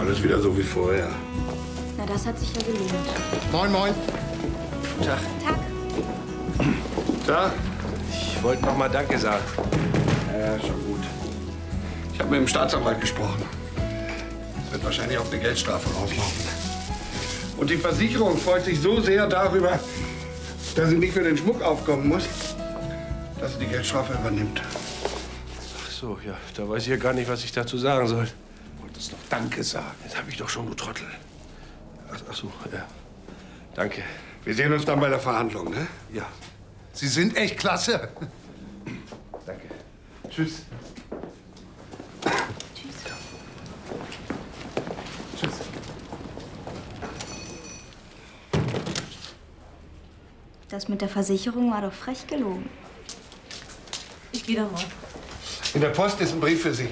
alles wieder so wie vorher. Na, das hat sich ja gelohnt. Moin, moin. Guten Tag. Tag. Tag. Ich wollte noch mal Danke sagen. Ja, schon gut. Ich habe mit dem Staatsanwalt gesprochen. Es wird wahrscheinlich auf eine Geldstrafe rauslaufen. Und die Versicherung freut sich so sehr darüber, dass sie nicht für den Schmuck aufkommen muss, dass sie die Geldstrafe übernimmt. Ach so, ja, da weiß ich ja gar nicht, was ich dazu sagen soll. Du wolltest doch Danke sagen. Das habe ich doch schon, du Trottel. Ach so, ja. Danke. Wir sehen uns dann bei der Verhandlung, ne? Ja, Sie sind echt klasse. danke. Tschüss. Tschüss. Das mit der Versicherung war doch frech gelogen. Ich gehe da mal. In der Post ist ein Brief für Sie.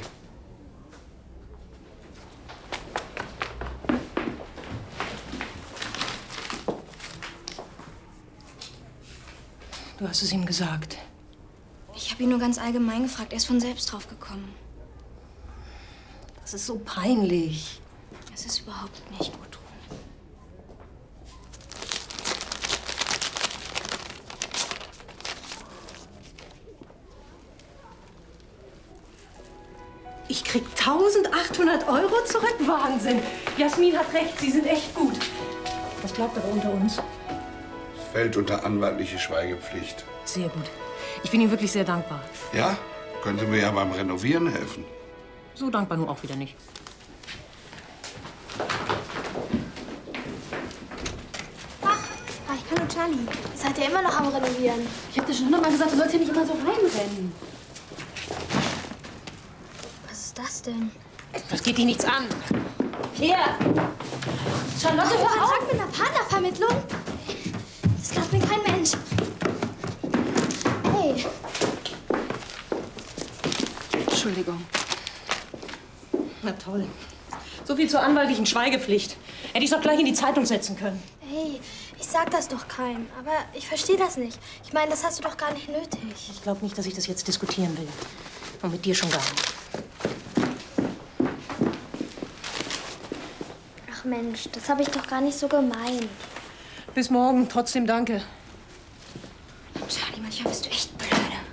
Du hast es ihm gesagt. Ich habe ihn nur ganz allgemein gefragt. Er ist von selbst drauf gekommen. Das ist so peinlich. Es ist überhaupt nicht gut. Ich krieg 1.800 € zurück. Wahnsinn. Jasmin hat recht, Sie sind echt gut. Das bleibt aber unter uns. Fällt unter anwaltliche Schweigepflicht. Sehr gut. Ich bin Ihnen wirklich sehr dankbar. Ja? Können Sie mir ja beim Renovieren helfen? So dankbar nun auch wieder nicht. Ich kann nur Charlie. Ihr seid ja immer noch am Renovieren. Ich hab dir schon 100-mal gesagt, du sollst hier nicht immer so reinrennen. Was ist das denn? Das geht dich nichts an. Hier! Charlotte, hör auf! Kontakt mit einer Partnervermittlung? Das glaubt mir kein Mensch. Hey. Entschuldigung. Na toll. So viel zur anwaltlichen Schweigepflicht. Hätte ich doch gleich in die Zeitung setzen können. Hey, ich sag das doch keinem. Aber ich verstehe das nicht. Ich meine, das hast du doch gar nicht nötig. Ich glaube nicht, dass ich das jetzt diskutieren will. Und mit dir schon gar nicht. Ach Mensch, das habe ich doch gar nicht so gemeint. Bis morgen. Trotzdem danke. Charlie, manchmal bist du echt blöde.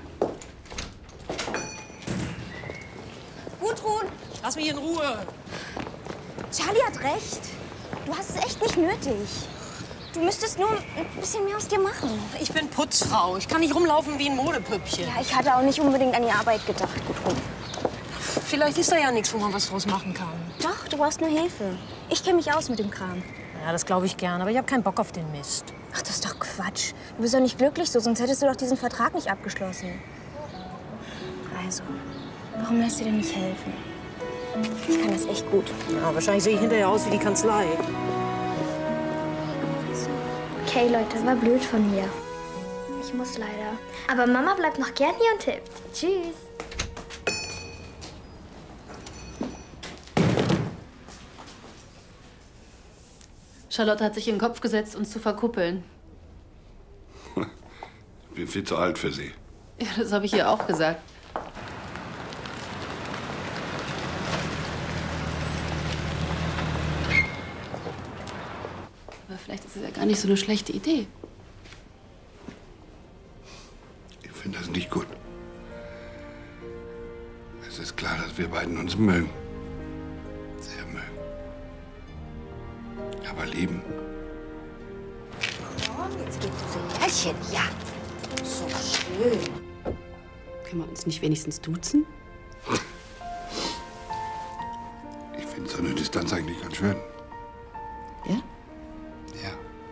Gudrun, lass mich in Ruhe. Charlie hat recht. Du hast es echt nicht nötig. Du müsstest nur ein bisschen mehr aus dir machen. Ich bin Putzfrau. Ich kann nicht rumlaufen wie ein Modepüppchen. Ja, ich hatte auch nicht unbedingt an die Arbeit gedacht, Gudrun. Vielleicht ist da ja nichts, wo man was draus machen kann. Doch, du brauchst nur Hilfe. Ich kenne mich aus mit dem Kram. Ja, das glaube ich gern, aber ich habe keinen Bock auf den Mist. Ach, das ist doch Quatsch. Du bist doch nicht glücklich so, sonst hättest du doch diesen Vertrag nicht abgeschlossen. Also, warum lässt du dir nicht helfen? Ich kann das echt gut. Ja, wahrscheinlich sehe ich hinterher aus wie die Kanzlei. Okay, Leute, war blöd von mir. Ich muss leider. Aber Mama bleibt noch gern hier und hilft. Tschüss. Charlotte hat sich in den Kopf gesetzt, uns zu verkuppeln. Ich bin viel zu alt für Sie. Ja, das habe ich ihr auch gesagt. Aber vielleicht ist es ja gar nicht so eine schlechte Idee. Ich finde das nicht gut. Es ist klar, dass wir beiden uns mögen. Sehr mögen. Aber lieben. Jetzt geht's zu Härchen, ja. So schön. Können wir uns nicht wenigstens duzen? Ich finde so eine Distanz eigentlich ganz schön. Ja? Ja.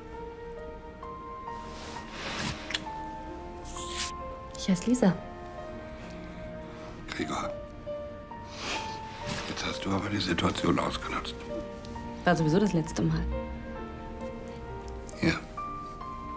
Ich heiße Lisa. Gregor. Jetzt hast du aber die Situation ausgenutzt. War sowieso das letzte Mal.